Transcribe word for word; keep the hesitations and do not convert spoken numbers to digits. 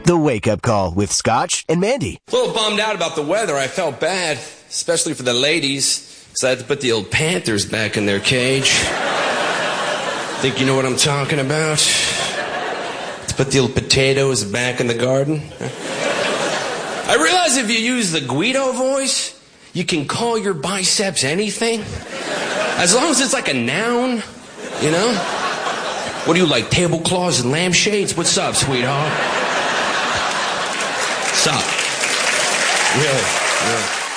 The Wake Up Call with Scotch and Mandy. A little bummed out about the weather. I felt bad, especially for the ladies, because I had to put the old Panthers back in their cage. Think you know what I'm talking about? To put the old potatoes back in the garden. I realize if you use the Guido voice, you can call your biceps anything. As long as it's like a noun, you know? What do you like, tablecloths and lampshades? What's up, sweetheart? What's up? Really? Really?